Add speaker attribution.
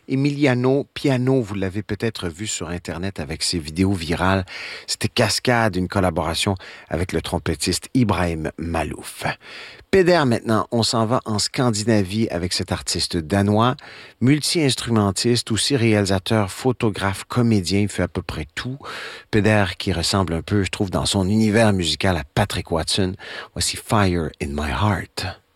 Speaker 1: Emiliano Piano. Vous l'avez peut-être vu sur Internet avec ses vidéos virales. C'était Cascade, une collaboration avec le trompettiste Ibrahim Malouf. Peder maintenant, on s'en va en Scandinavie avec cet artiste danois, multi-instrumentiste, aussi réalisateur, photographe, comédien, il fait à peu près tout. Peder qui ressemble un peu, je trouve, dans son univers musical à Patrick Watson. Voici Fire in My Heart.